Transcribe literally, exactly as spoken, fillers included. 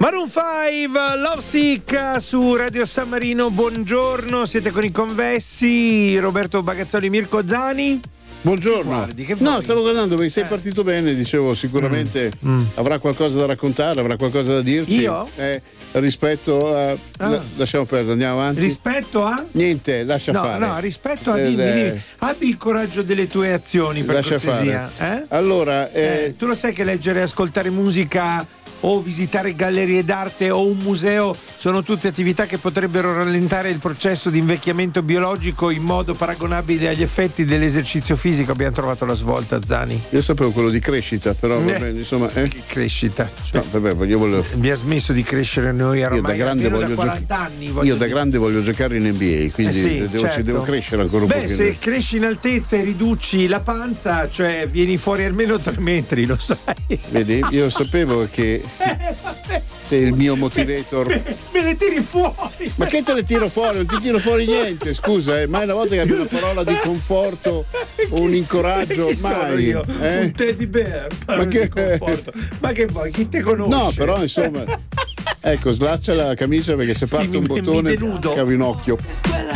Maroon cinque, Love Sick su Radio San Marino, buongiorno, siete con i convessi, Roberto Bagazzoli, Mirko Zani. Buongiorno. Guardi, che no, vuoi? stavo guardando perché sei Eh. partito bene, dicevo sicuramente Mm. Mm. avrà qualcosa da raccontare, avrà qualcosa da dirci. Io? Eh, rispetto a... Ah. la- lasciamo perdere, andiamo avanti. Rispetto a? Niente, lascia No, fare. no, rispetto a Eh, dimmi, eh, dimmi. Abbi il coraggio delle tue azioni, per Lascia cortesia. fare. Eh? Allora, eh, Eh, tu lo sai che leggere e ascoltare musica o visitare gallerie d'arte o un museo sono tutte attività che potrebbero rallentare il processo di invecchiamento biologico in modo paragonabile agli effetti dell'esercizio fisico. Abbiamo trovato la svolta, Zani. io sapevo quello di crescita, però va Eh. bene, insomma. Eh. Che crescita. Cioè, No, vabbè, io volevo. vi ha smesso di crescere noi Io da ormai grande almeno voglio da quaranta gioca- anni. voglio Io da dire. grande voglio giocare in N B A, quindi Eh sì, devo, certo. ci devo crescere ancora un Beh, pochino. se cresci in altezza e riduci la panza, cioè vieni fuori almeno tre metri, lo sai. Vedi, io sapevo che sei il mio motivator. Me le tiri fuori. Ma che te le tiro fuori? Non ti tiro fuori niente, scusa, eh. Mai una volta che abbia una parola di conforto o un incoraggio, Chi sono mai. io? eh? Un teddy bear. Ma che- di conforto. Ma che vuoi? Chi te conosce? No, però insomma. Ecco, slaccia la camicia perché se Sì, parte mi- un mi bottone denudo. cavo in occhio.